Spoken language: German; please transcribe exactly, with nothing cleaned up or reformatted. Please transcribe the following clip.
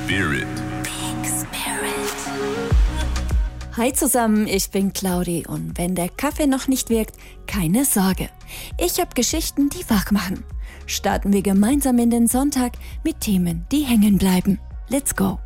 Spirit. Peak Spirit. Hi zusammen, ich bin Claudi und wenn der Kaffee noch nicht wirkt, keine Sorge. Ich habe Geschichten, die wach machen. Starten wir gemeinsam in den Sonntag mit Themen, die hängen bleiben. Let's go!